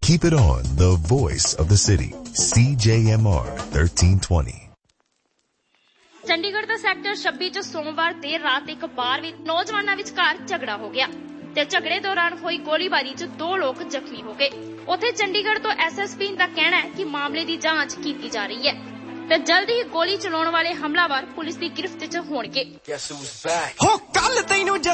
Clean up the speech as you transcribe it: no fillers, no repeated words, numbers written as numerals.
Keep it on, the voice of the city. CJMR 1320. Chandigarh the sector 26 ਚ ਸੋਮਵਾਰ ਦੇਰ ਰਾਤ ਇੱਕ ਬਾਰ ਵਿੱਚ ਨੌਜਵਾਨਾਂ ਵਿਚਕਾਰ ਝਗੜਾ ਹੋ ਗਿਆ ਤੇ ਝਗੜੇ ਦੌਰਾਨ ਹੋਈ ਗੋਲੀਬਾਰੀ ਚ 2 ਲੋਕ ਜ਼ਖਮੀ ਹੋ ਗਏ। ਉੱਥੇ ਚੰਡੀਗੜ੍ਹ ਤੋਂ ਐਸਐਸਪੀ ਦਾ ਕਹਿਣਾ ਹੈ ਕਿ ਮਾਮਲੇ ਦੀ ਜਾਂਚ ਕੀਤੀ ਜਾ ਰਹੀ ਹੈ ਤੇ ਜਲਦੀ ਹੀ ਗੋਲੀ ਚਲਾਉਣ ਵਾਲੇ ਹਮਲਾਵਰ ਪੁਲਿਸ ਦੀ ਗਿਰਫਤ ਚ ਹੋਣਗੇ। ਹੋ ਕੱਲ ਤੈਨੂੰ